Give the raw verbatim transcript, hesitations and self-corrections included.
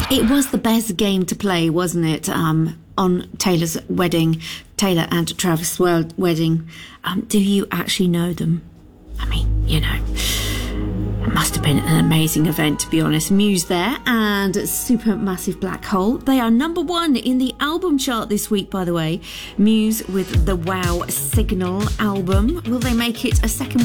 It was the best game to play, wasn't it? Um, on Taylor's wedding, Taylor and Travis' wedding. Um, do you actually know them? I mean, you know, it must have been an amazing event, to be honest. Muse there and Supermassive Black Hole. They are number one in the album chart this week, by the way. Muse with the Wow Signal album. Will they make it a second week?